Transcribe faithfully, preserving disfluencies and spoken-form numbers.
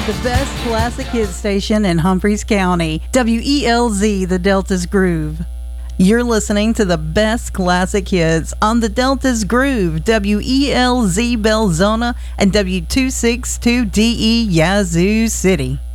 The best classic hit station in Humphreys County. W E L Z, the Delta's Groove. You're listening to the best classic hits on the Delta's Groove. W E L Z Belzona and W two sixty-two D E Yazoo City.